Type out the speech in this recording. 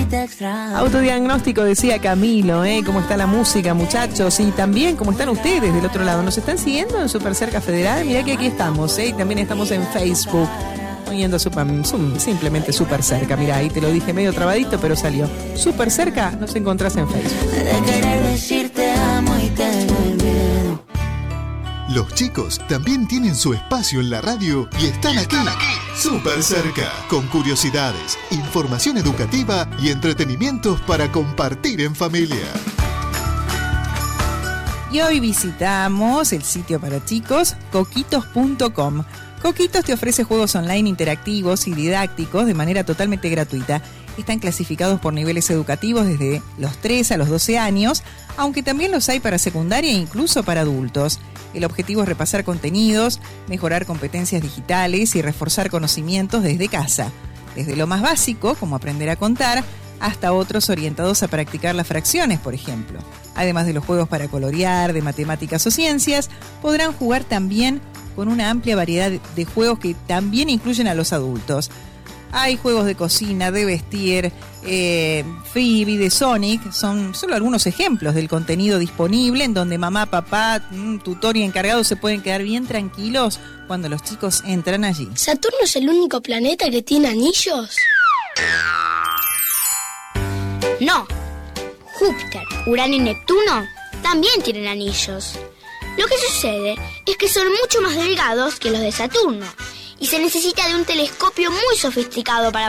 te extraño. Autodiagnóstico, decía Camilo, ¿cómo está la música, muchachos? Y también, ¿cómo están ustedes del otro lado? ¿Nos están siguiendo en Super Cerca Federal? Mirá que aquí estamos, y también estamos en Facebook, poniendo simplemente Super Cerca. Mirá, ahí te lo dije medio trabadito, pero salió. Super Cerca, nos encontrás en Facebook. De querer decirte amo y tengo el miedo. Los chicos también tienen su espacio en la radio y están aquí. Super Cerca, con curiosidades, información educativa y entretenimientos para compartir en familia. Y hoy visitamos el sitio para chicos, coquitos.com. Coquitos te ofrece juegos online interactivos y didácticos de manera totalmente gratuita. Están clasificados por niveles educativos desde los 3 a los 12 años, aunque también los hay para secundaria e incluso para adultos. El objetivo es repasar contenidos, mejorar competencias digitales y reforzar conocimientos desde casa. Desde lo más básico, como aprender a contar, hasta otros orientados a practicar las fracciones, por ejemplo. Además de los juegos para colorear, de matemáticas o ciencias, podrán jugar también con una amplia variedad de juegos que también incluyen a los adultos. Hay juegos de cocina, de vestir, Freebie, de Sonic. Son solo algunos ejemplos del contenido disponible en donde mamá, papá, tutor y encargado se pueden quedar bien tranquilos cuando los chicos entran allí. ¿Saturno es el único planeta que tiene anillos? No. Júpiter, Urano y Neptuno también tienen anillos. Lo que sucede es que son mucho más delgados que los de Saturno y se necesita de un telescopio muy sofisticado para